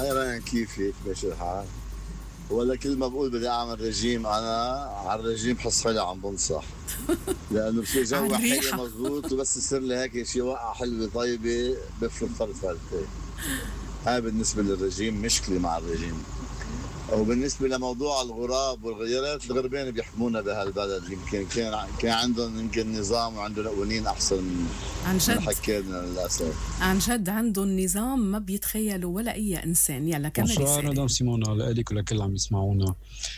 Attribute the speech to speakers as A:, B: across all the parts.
A: هاي رأيك كيفك ماشي الحال؟ ولا كل ما بقول بدي اعمل رجيم انا على الرجيم بحس حالي عم بنصح، لانه بصير جوي
B: على
A: حلو
B: الريحة.
A: مزبوط وبس يصير لي هيك شي وقعه حلوه طيبه بفرط فرفرتي. هاي بالنسبه للرجيم مشكله مع الرجيم. وبالنسبه لموضوع الغراب والغيارات الغربين بيحكمونا بهالبلد، يمكن كان عندهم يمكن نظام وعندهم قوانين احسن
B: عن
A: من
B: جد،
A: حكينا للاسف.
B: عن جد عندهم نظام ما بيتخيلوا ولا أي إنسان. يلا كمل
C: بونسوار
B: رسالة.
C: مدام سيمونا، لك ولكل اللي عم يسمعونا.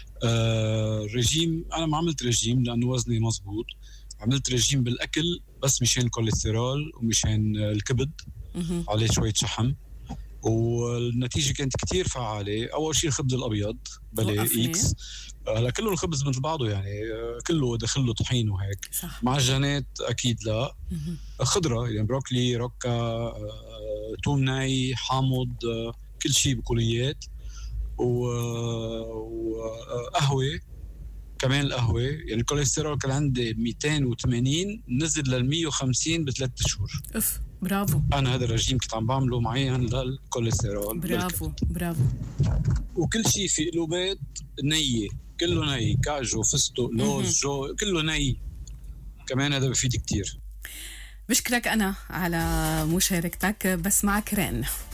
C: رجيم، انا ما عملت رجيم لانه وزني مزبوط. عملت رجيم بالاكل بس مشان الكوليسترول ومشان الكبد، عليه شويه شحم، والنتيجه كانت كتير فعاله. اول شيء الخبز الابيض بلي
B: وقفني.
C: اكس، هلا كله الخبز مثل بعضه يعني، كله دخل له طحين وهيك.
B: صح.
C: معجنات اكيد لا. خضره يعني بروكلي، روكا، توم ناي، حامض، كل شيء بقوليات، وقهوه كمان. القهوه يعني الكوليسترول كان عندي 280 نزل لل 150 ب3 شهور.
B: اف برافو.
C: انا هذا الرجيم كنت عم بعمله معين للكوليسترول
B: برافو
C: بالكبد.
B: برافو.
C: وكل شيء في قلوبات نية، كله ني، كاجو، فستق، لوز، جو، كله ني. كمان هذا بفيد كتير.
B: بشكرك أنا على مشاركتك. بس معك رين.